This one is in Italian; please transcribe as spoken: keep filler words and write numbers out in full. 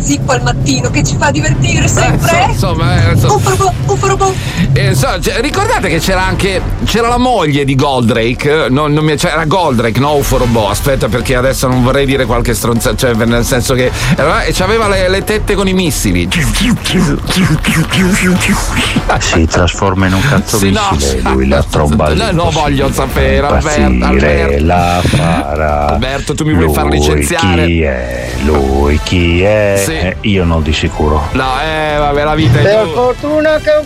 zippo al mattino che ci fa divertire sempre. Eh, insomma, eh, insomma. Uforobò, uforobò. Eh, so, cioè, ricordate che c'era anche c'era la moglie di Goldrake, non, non mi, cioè, era Goldrake, no Uforobò. Aspetta, perché adesso non vorrei dire qualche stronza, cioè nel senso che era, e c'aveva le, le tette con i missili. Si trasforma in un cazzo Sì, missile, no. lui la tromba lì. No, lo voglio sapere, Alberto, Alberto. La farà. Alberto, tu mi vuoi lui far licenziare? Chi è? Lui chi è? Sì. Eh, io non di sicuro. No, eh, vabbè, la vita è Per tu. fortuna che un